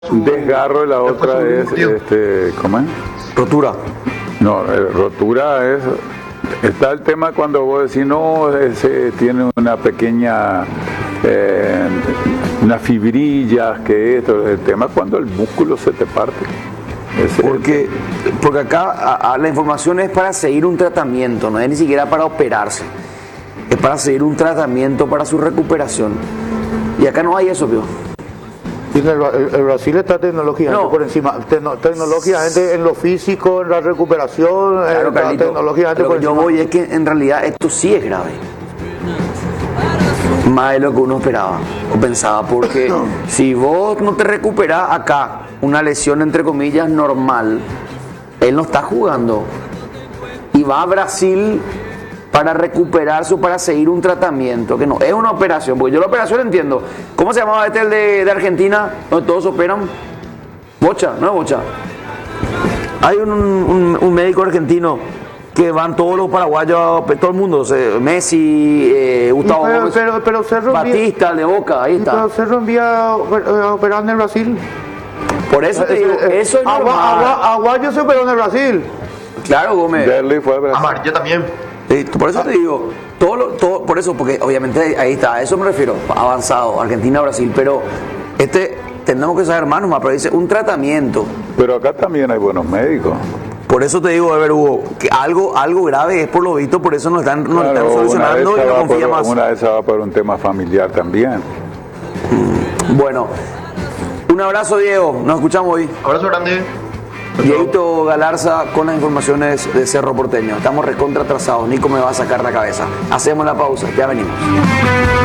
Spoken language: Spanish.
Desgarro y la otra es, ¿cómo es? Rotura. No, rotura es, está el tema cuando vos decís, no, ese tiene una pequeña, unas fibrillas, que esto, el tema es cuando el músculo se te parte. Porque acá la información es para seguir un tratamiento, no es ni siquiera para operarse, es para seguir un tratamiento para su recuperación. Y acá no hay eso, Pío. El Brasil está tecnológicamente por encima, tecnológicamente en lo físico, en la recuperación, claro, Carlito, tecnológicamente por encima. Yo voy es que en realidad esto sí es grave, más de lo que uno esperaba o pensaba, porque si vos no te recuperás acá una lesión entre comillas normal, él no está jugando y va a Brasil para recuperarse o para seguir un tratamiento, que no es una operación, porque yo la operación entiendo. ¿Cómo se llamaba el de Argentina, donde todos operan? Bocha, no es Bocha. Hay un médico argentino que van todos los paraguayos, todo el mundo, Messi, Gustavo Gómez, pero Cerro Batista, de Boca, ahí está. Pero Cerro envía a operar en el Brasil. Por eso te digo, eso es normal. Aguayo se operó en el Brasil. Claro, Gómez. Yo también. Por eso te digo, por eso, porque obviamente ahí está, a eso me refiero, avanzado, Argentina, Brasil, pero tenemos que saber más, pero dice un tratamiento. Pero acá también hay buenos médicos. Por eso te digo, a ver, Hugo, que algo grave es por lo visto, por eso nos están solucionando y no confía más. Una vez va por un tema familiar también. Bueno, un abrazo, Diego, nos escuchamos hoy. Abrazo grande. Dieguito Galarza con las informaciones de Cerro Porteño. Estamos recontra atrasados, Nico me va a sacar la cabeza. Hacemos la pausa, ya venimos.